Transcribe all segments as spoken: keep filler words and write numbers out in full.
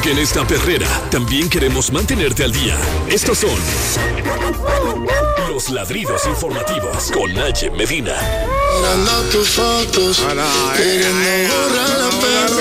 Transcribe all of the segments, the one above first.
Porque en esta perrera también queremos mantenerte al día. Estos son los ladridos informativos con Naye Medina. Mirando tus fotos, queriendo borrar la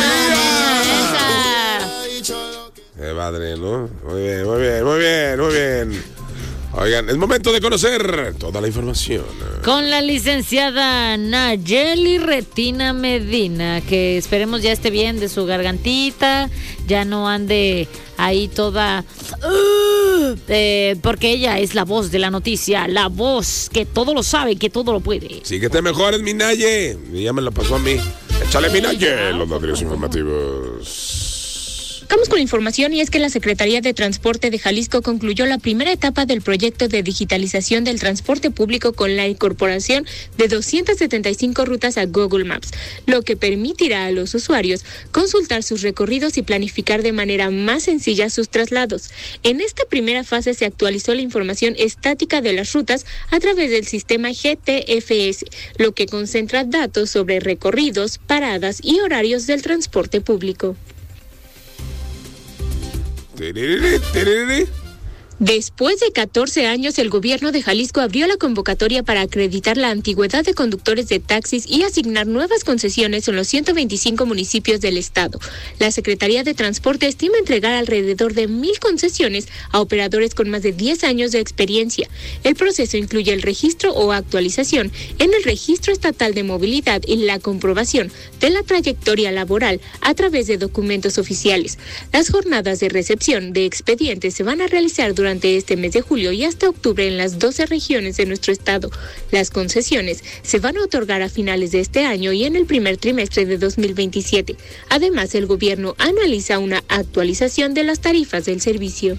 pena. Eh, padre, ¿no? Muy bien, muy bien, muy bien, muy bien. Oigan, es momento de conocer toda la información. Con la licenciada Nayeli Retina Medina, que esperemos ya esté bien de su gargantita, ya no ande ahí toda... Uh, eh, porque ella es la voz de la noticia, la voz que todo lo sabe, que todo lo puede. Sí, que te mejores, mi Naye. Y ya me la pasó a mí. Échale, mi Naye, los ladrillos informativos. Vamos con la información, y es que la Secretaría de Transporte de Jalisco concluyó la primera etapa del proyecto de digitalización del transporte público con la incorporación de doscientas setenta y cinco rutas a Google Maps, lo que permitirá a los usuarios consultar sus recorridos y planificar de manera más sencilla sus traslados. En esta primera fase se actualizó la información estática de las rutas a través del sistema G T F S, lo que concentra datos sobre recorridos, paradas y horarios del transporte público. Después de catorce años, el gobierno de Jalisco abrió la convocatoria para acreditar la antigüedad de conductores de taxis y asignar nuevas concesiones en los ciento veinticinco municipios del estado. La Secretaría de Transporte estima entregar alrededor de mil concesiones a operadores con más de diez años de experiencia. El proceso incluye el registro o actualización en el Registro Estatal de Movilidad y la comprobación de la trayectoria laboral a través de documentos oficiales. Las jornadas de recepción de expedientes se van a realizar durante durante este mes de julio y hasta octubre en las doce regiones de nuestro estado. Las concesiones se van a otorgar a finales de este año y en el primer trimestre de dos mil veintisiete. Además, el gobierno analiza una actualización de las tarifas del servicio.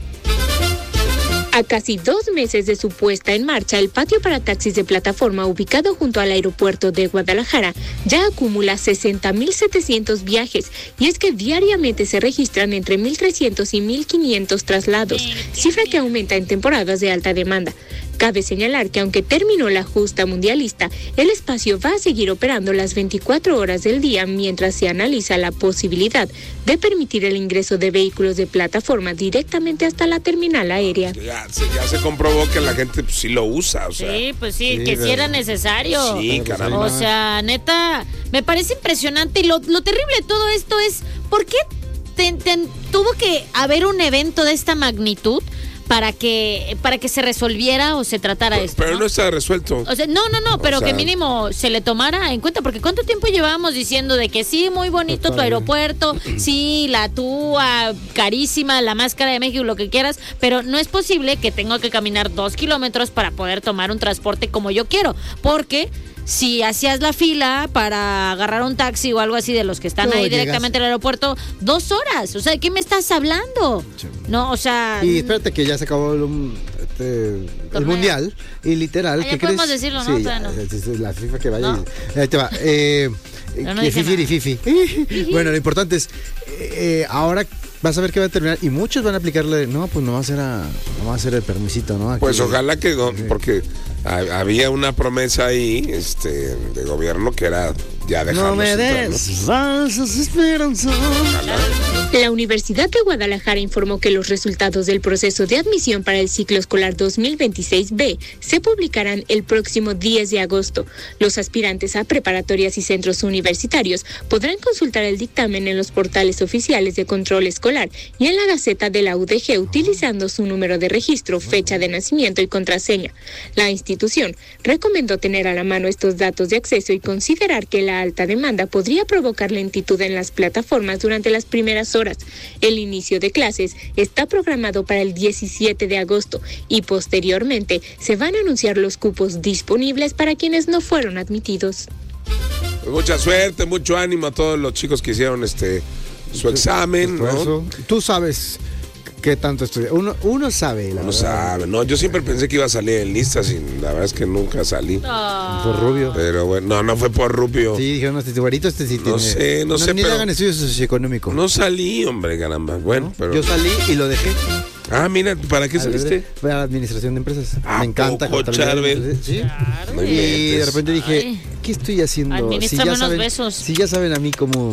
A casi dos meses de su puesta en marcha, el patio para taxis de plataforma ubicado junto al aeropuerto de Guadalajara ya acumula sesenta mil setecientos viajes, y es que diariamente se registran entre mil trescientos y mil quinientos traslados, cifra que aumenta en temporadas de alta demanda. Cabe señalar que aunque terminó la justa mundialista, el espacio va a seguir operando las veinticuatro horas del día mientras se analiza la posibilidad de permitir el ingreso de vehículos de plataforma directamente hasta la terminal aérea. Ya se, ya se comprobó que la gente pues, sí lo usa, o sea. Sí, pues sí, sí que pero... sí era necesario. Sí, caramba. O sea, neta, me parece impresionante, y lo, lo terrible de todo esto es, ¿por qué te, te, tuvo que haber un evento de esta magnitud para que para que se resolviera o se tratara pero, esto? Pero ¿no? no está resuelto. O sea, no, no, no, pero o sea, que mínimo se le tomara en cuenta, porque ¿cuánto tiempo llevábamos diciendo de que sí, muy bonito total, tu aeropuerto, sí, la túa, carísima, la máscara de México, lo que quieras, pero no es posible que tenga que caminar dos kilómetros para poder tomar un transporte como yo quiero, porque si hacías la fila para agarrar un taxi o algo así de los que están no, ahí llegas directamente al aeropuerto, dos horas. O sea, ¿de qué me estás hablando? Sí. No, o sea... Y espérate que ya se acabó el, este, el mundial y literal... Ah, ¿qué ya podemos crees? decirlo, sí, ¿no? Ya, no. La FIFA que vaya. No. Y, ahí te va. Eh, no que fifi y fifi. Bueno, lo importante es, eh, ahora vas a ver que va a terminar y muchos van a aplicarle, no, pues no va a ser, a, no va a ser el permisito, ¿no? Aquí, pues ojalá que no, porque había una promesa ahí este, de gobierno que era ya dejarnos no me entrar, des ¿no? falsas esperanzas. La Universidad de Guadalajara informó que los resultados del proceso de admisión para el ciclo escolar dos mil veintiséis B se publicarán el próximo diez de agosto. Los aspirantes a preparatorias y centros universitarios podrán consultar el dictamen en los portales oficiales de control escolar y en la Gaceta de la U D G utilizando su número de registro, fecha de nacimiento y contraseña. La institución recomendó tener a la mano estos datos de acceso y considerar que la alta demanda podría provocar lentitud en las plataformas durante las primeras horas. El inicio de clases está programado para el diecisiete de agosto y posteriormente se van a anunciar los cupos disponibles para quienes no fueron admitidos. Mucha suerte, mucho ánimo a todos los chicos que hicieron este su examen, ¿no? Tú sabes qué tanto estudiar. Uno, uno sabe, la Uno verdad. sabe, no, yo siempre pensé que iba a salir en listas y la verdad es que nunca salí. Oh. Por rubio. Pero bueno, no, no fue por rubio. Sí, dijeron, este güerito, este sí tiene. No sé, no, no sé, ni pero... le hagan estudios socioeconómicos. No salí, hombre, caramba. Bueno, ¿No? pero... Yo salí y lo dejé. Ah, mira, ¿para qué saliste? Para la administración de empresas. ¿A Me encanta. poco, Charbel? Sí. Claro. No Y de inventes. repente dije, Ay. ¿qué estoy haciendo? Administrame Si ya unos saben, besos. si ya saben a mí cómo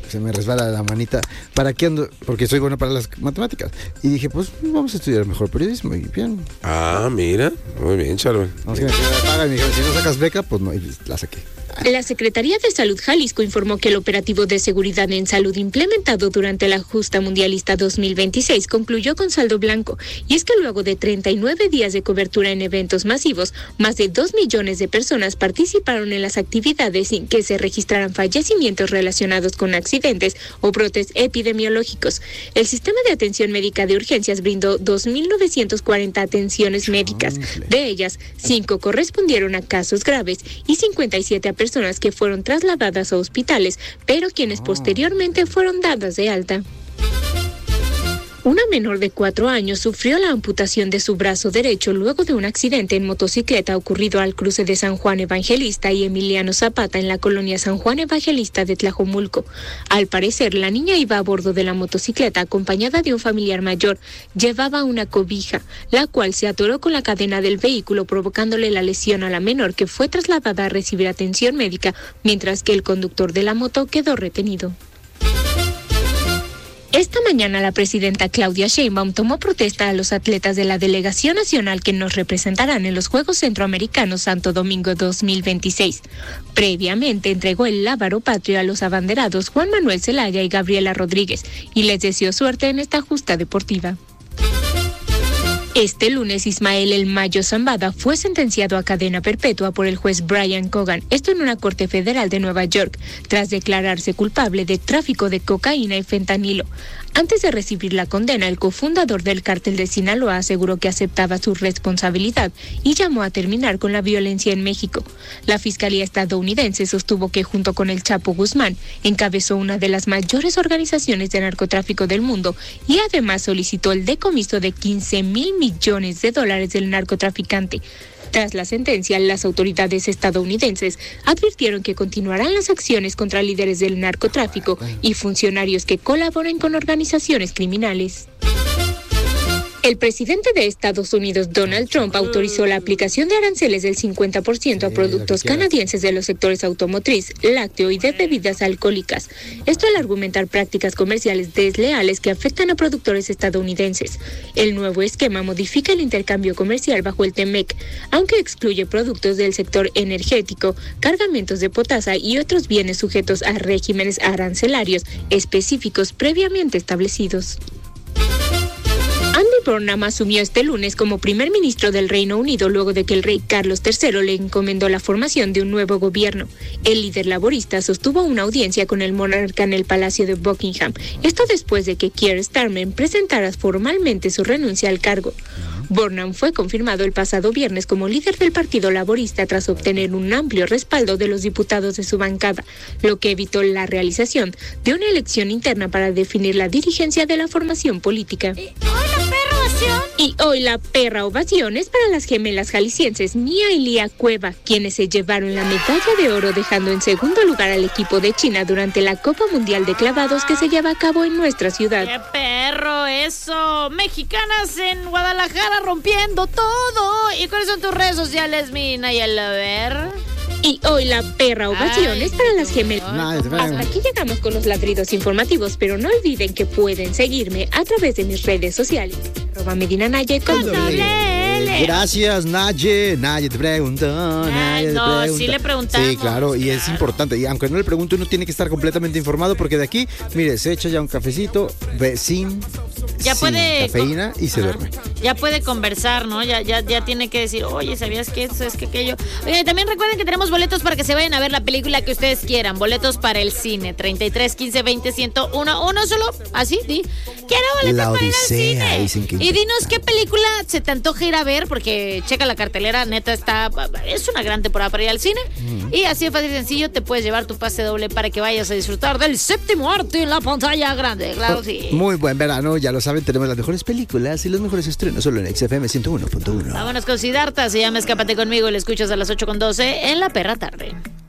se me resbala la manita. ¿Para qué ando? Porque soy bueno para las matemáticas. Y dije, pues vamos a estudiar mejor periodismo. Y bien. Ah, mira. Muy bien, Charbel. Vamos a que me pagan. Y me dijeron, si no sacas beca, pues no. Y la saqué. La Secretaría de Salud Jalisco informó que el operativo de seguridad en salud implementado durante la Justa Mundialista dos mil veintiséis concluyó con saldo blanco. Y es que luego de treinta y nueve días de cobertura en eventos masivos, más de dos millones de personas participaron en las actividades sin que se registraran fallecimientos relacionados con accidentes o brotes epidemiológicos. El sistema de atención médica de urgencias brindó dos mil novecientas cuarenta atenciones médicas. De ellas, cinco correspondieron a casos graves y cincuenta y siete a personas personas que fueron trasladadas a hospitales, pero quienes posteriormente fueron dadas de alta. Una menor de cuatro años sufrió la amputación de su brazo derecho luego de un accidente en motocicleta ocurrido al cruce de San Juan Evangelista y Emiliano Zapata en la colonia San Juan Evangelista de Tlajomulco. Al parecer, la niña iba a bordo de la motocicleta acompañada de un familiar mayor. Llevaba una cobija, la cual se atoró con la cadena del vehículo provocándole la lesión a la menor, que fue trasladada a recibir atención médica, mientras que el conductor de la moto quedó retenido. Esta mañana la presidenta Claudia Sheinbaum tomó protesta a los atletas de la delegación nacional que nos representarán en los Juegos Centroamericanos Santo Domingo dos mil veintiséis. Previamente entregó el lábaro patrio a los abanderados Juan Manuel Zelaya y Gabriela Rodríguez y les deseó suerte en esta justa deportiva. Este lunes, Ismael El Mayo Zambada fue sentenciado a cadena perpetua por el juez Brian Cogan, esto en una corte federal de Nueva York, tras declararse culpable de tráfico de cocaína y fentanilo. Antes de recibir la condena, el cofundador del cártel de Sinaloa aseguró que aceptaba su responsabilidad y llamó a terminar con la violencia en México. La Fiscalía estadounidense sostuvo que junto con el Chapo Guzmán encabezó una de las mayores organizaciones de narcotráfico del mundo y además solicitó el decomiso de quince mil millones de dólares del narcotraficante. Tras la sentencia, las autoridades estadounidenses advirtieron que continuarán las acciones contra líderes del narcotráfico y funcionarios que colaboren con organizaciones criminales. El presidente de Estados Unidos, Donald Trump, autorizó la aplicación de aranceles del cincuenta por ciento a productos canadienses de los sectores automotriz, lácteo y de bebidas alcohólicas. Esto al argumentar prácticas comerciales desleales que afectan a productores estadounidenses. El nuevo esquema modifica el intercambio comercial bajo el T M E C, aunque excluye productos del sector energético, cargamentos de potasa y otros bienes sujetos a regímenes arancelarios específicos previamente establecidos. Andy Burnham asumió este lunes como primer ministro del Reino Unido luego de que el rey Carlos tercero le encomendó la formación de un nuevo gobierno. El líder laborista sostuvo una audiencia con el monarca en el Palacio de Buckingham, esto después de que Keir Starmer presentara formalmente su renuncia al cargo. Burnham fue confirmado el pasado viernes como líder del Partido Laborista tras obtener un amplio respaldo de los diputados de su bancada, lo que evitó la realización de una elección interna para definir la dirigencia de la formación política. Y hoy la perra ovación es para las gemelas jaliscienses Mía y Lía Cueva, quienes se llevaron la medalla de oro dejando en segundo lugar al equipo de China durante la Copa Mundial de Clavados que se lleva a cabo en nuestra ciudad. ¡Qué perro eso! Mexicanas en Guadalajara rompiendo todo. ¿Y cuáles son tus redes sociales, mi Nayel? A ver... Y hoy la perra ovación Ay, es para las gemelas. No, Hasta aquí llegamos con los ladridos informativos, pero no olviden que pueden seguirme a través de mis redes sociales. Arroba Medina Naye con doble L. Gracias, Naye. Naye te preguntó. Naye te no, preguntó. sí le preguntamos. Sí, claro, y claro. es importante. Y aunque no le pregunte, uno tiene que estar completamente informado porque de aquí, mire, se echa ya un cafecito ve, sin, Ya sin puede cafeína y se Ajá. duerme. Ya puede conversar, ¿no? Ya, ya, ya tiene que decir, oye, ¿sabías que eso es que aquello? Oye, también recuerden que tenemos boletos para que se vayan a ver la película que ustedes quieran. Boletos para el cine. treinta y tres, quince, veinte, ciento uno. Uno solo, así, di. Quiero boletos La para ir Odisea, al cine. dicen que Y dinos qué película se te antoja ir a ver, porque checa la cartelera, neta, está, es una gran temporada para ir al cine. Mm. Y así de fácil y sencillo, te puedes llevar tu pase doble para que vayas a disfrutar del séptimo arte en la pantalla grande. Claro, sí. Muy buen verano, ya lo saben, tenemos las mejores películas y los mejores estrenos solo en X F M ciento uno punto uno. Vámonos con Siddhartha, se llama Escápate conmigo y lo escuchas a las ocho con doce en La Perra Tarde.